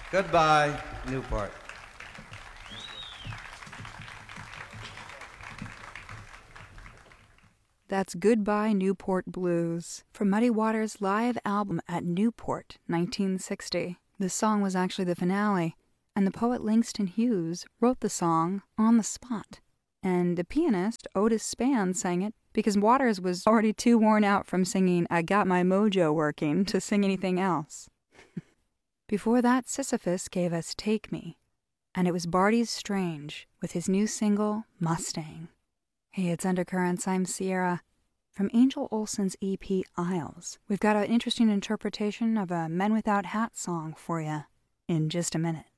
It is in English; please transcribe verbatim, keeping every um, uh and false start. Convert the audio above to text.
Goodbye, Newport. That's Goodbye Newport Blues from Muddy Waters' live album at Newport, nineteen sixty. The song was actually the finale, and the poet Langston Hughes wrote the song on the spot. And the pianist Otis Spann sang it because Waters was already too worn out from singing I Got My Mojo Working to sing anything else. Before that, Sisyphus gave us Take Me, and it was Barty's Strange with his new single, Mustang. Hey, it's Undercurrents, I'm Sierra. From Angel Olsen's E P Isles, we've got an interesting interpretation of a Men Without Hats song for you in just a minute.